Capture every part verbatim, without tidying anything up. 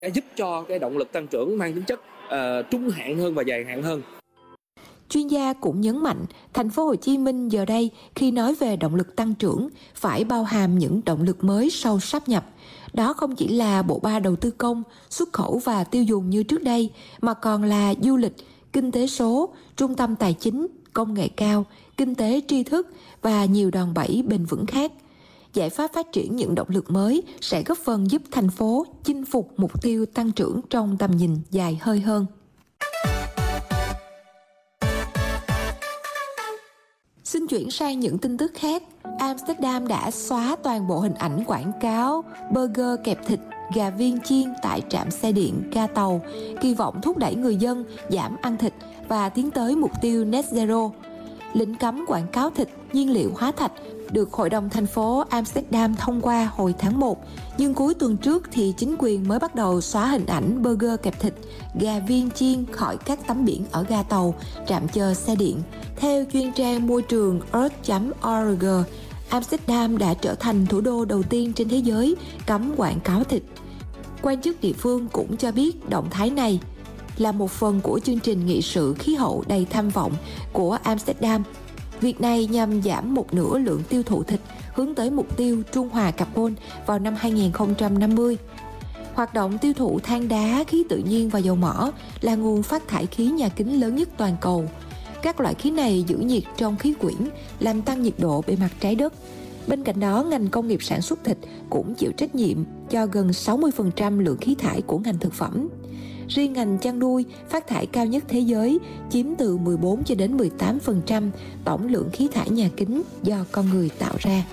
sẽ giúp cho cái động lực tăng trưởng mang tính chất uh, trung hạn hơn và dài hạn hơn. Chuyên gia cũng nhấn mạnh, thành phố Hồ Chí Minh giờ đây khi nói về động lực tăng trưởng phải bao hàm những động lực mới sau sáp nhập. Đó không chỉ là bộ ba đầu tư công, xuất khẩu và tiêu dùng như trước đây, mà còn là du lịch, kinh tế số, trung tâm tài chính, công nghệ cao, kinh tế tri thức và nhiều đòn bẩy bền vững khác. Giải pháp phát triển những động lực mới sẽ góp phần giúp thành phố chinh phục mục tiêu tăng trưởng trong tầm nhìn dài hơi hơn. Xin chuyển sang những tin tức khác. Amsterdam đã xóa toàn bộ hình ảnh quảng cáo burger kẹp thịt, gà viên chiên tại trạm xe điện, ga tàu, kỳ vọng thúc đẩy người dân giảm ăn thịt và tiến tới mục tiêu net zero. Lệnh cấm quảng cáo thịt, nhiên liệu hóa thạch được Hội đồng thành phố Amsterdam thông qua hồi tháng một, nhưng cuối tuần trước thì chính quyền mới bắt đầu xóa hình ảnh burger kẹp thịt, gà viên chiên khỏi các tấm biển ở ga tàu, trạm chờ xe điện. Theo chuyên trang môi trường earth chấm org, Amsterdam đã trở thành thủ đô đầu tiên trên thế giới cấm quảng cáo thịt. Quan chức địa phương cũng cho biết động thái này là một phần của chương trình nghị sự khí hậu đầy tham vọng của Amsterdam. Việc này nhằm giảm một nửa lượng tiêu thụ thịt hướng tới mục tiêu trung hòa carbon vào năm hai không năm mươi. Hoạt động tiêu thụ than đá, khí tự nhiên và dầu mỏ là nguồn phát thải khí nhà kính lớn nhất toàn cầu. Các loại khí này giữ nhiệt trong khí quyển, làm tăng nhiệt độ bề mặt trái đất. Bên cạnh đó, ngành công nghiệp sản xuất thịt cũng chịu trách nhiệm cho gần sáu mươi phần trăm lượng khí thải của ngành thực phẩm. Riêng ngành chăn nuôi phát thải cao nhất thế giới, chiếm từ mười bốn cho đến mười tám phần trăm tổng lượng khí thải nhà kính do con người tạo ra.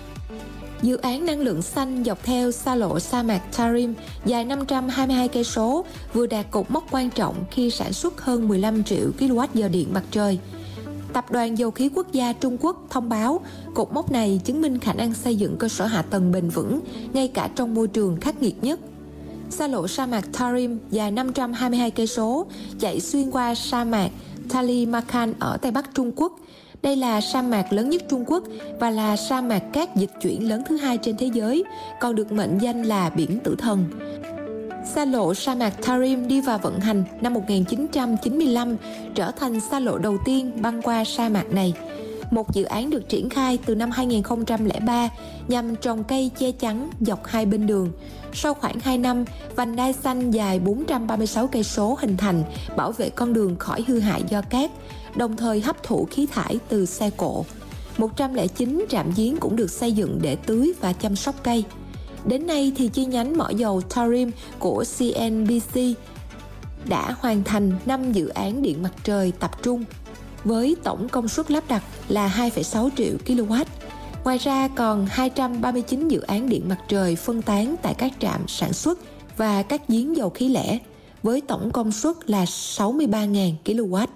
Dự án năng lượng xanh dọc theo xa lộ sa mạc Tarim dài năm trăm hai mươi hai cây số vừa đạt cột mốc quan trọng khi sản xuất hơn mười lăm triệu ki lô oát giờ điện mặt trời. Tập đoàn Dầu khí Quốc gia Trung Quốc thông báo cột mốc này chứng minh khả năng xây dựng cơ sở hạ tầng bền vững ngay cả trong môi trường khắc nghiệt nhất. Xa lộ sa mạc Tarim dài năm trăm hai mươi hai cây số chạy xuyên qua sa mạc Taklamakan ở Tây Bắc Trung Quốc. Đây là sa mạc lớn nhất Trung Quốc và là sa mạc cát dịch chuyển lớn thứ hai trên thế giới, còn được mệnh danh là biển tử thần. Xa lộ sa mạc Tarim đi vào vận hành năm một nghìn chín trăm chín mươi lăm, trở thành xa lộ đầu tiên băng qua sa mạc này. Một dự án được triển khai từ năm hai nghìn không trăm lẻ ba nhằm trồng cây che chắn dọc hai bên đường. Sau khoảng hai năm, vành đai xanh dài bốn trăm ba mươi sáu cây số hình thành, bảo vệ con đường khỏi hư hại do cát, đồng thời hấp thụ khí thải từ xe cộ. một trăm lẻ chín trạm giếng cũng được xây dựng để tưới và chăm sóc cây. Đến nay thì chi nhánh mỏ dầu Tarim của xê en bê xê đã hoàn thành năm dự án điện mặt trời tập trung, với tổng công suất lắp đặt là hai phẩy sáu triệu ki lô oát. Ngoài ra còn hai trăm ba mươi chín dự án điện mặt trời phân tán tại các trạm sản xuất và các giếng dầu khí lẻ, với tổng công suất là sáu mươi ba nghìn ki lô oát.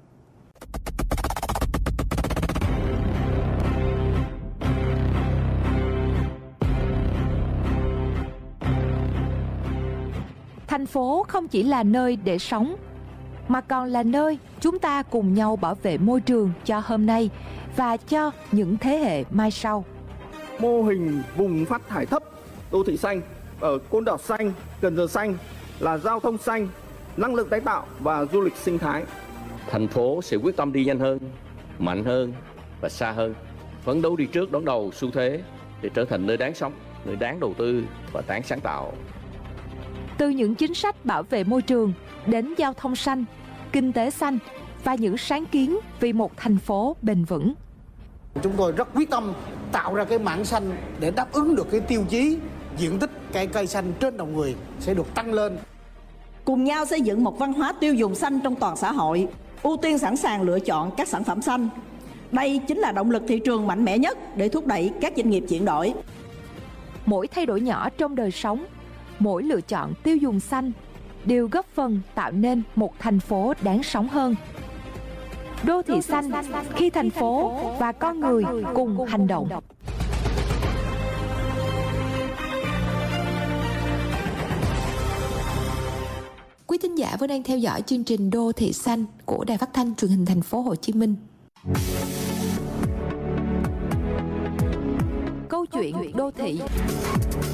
Thành phố không chỉ là nơi để sống, mà còn là nơi chúng ta cùng nhau bảo vệ môi trường cho hôm nay và cho những thế hệ mai sau. Mô hình vùng phát thải thấp, đô thị xanh ở Côn Đảo xanh, Cần Giờ xanh là giao thông xanh, năng lượng tái tạo và du lịch sinh thái. Thành phố sẽ quyết tâm đi nhanh hơn, mạnh hơn và xa hơn, phấn đấu đi trước đón đầu xu thế để trở thành nơi đáng sống, nơi đáng đầu tư và đáng sáng tạo. Từ những chính sách bảo vệ môi trường đến giao thông xanh, kinh tế xanh và những sáng kiến vì một thành phố bền vững. Chúng tôi rất quyết tâm tạo ra cái mảng xanh để đáp ứng được cái tiêu chí diện tích cây cây xanh trên đầu người sẽ được tăng lên. Cùng nhau xây dựng một văn hóa tiêu dùng xanh trong toàn xã hội, ưu tiên sẵn sàng lựa chọn các sản phẩm xanh. Đây chính là động lực thị trường mạnh mẽ nhất để thúc đẩy các doanh nghiệp chuyển đổi. Mỗi thay đổi nhỏ trong đời sống, mỗi lựa chọn tiêu dùng xanh đều góp phần tạo nên một thành phố đáng sống hơn. Đô thị xanh khi thành phố và con người cùng hành động. Quý thính giả vẫn đang theo dõi chương trình Đô thị xanh của Đài Phát thanh Truyền hình Thành phố Hồ Chí Minh. Câu chuyện đô thị.